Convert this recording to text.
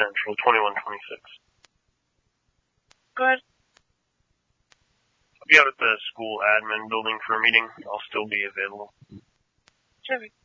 Central, 2126. Go ahead. I'll be out at the school admin building for a meeting. I'll still be available. Perfect.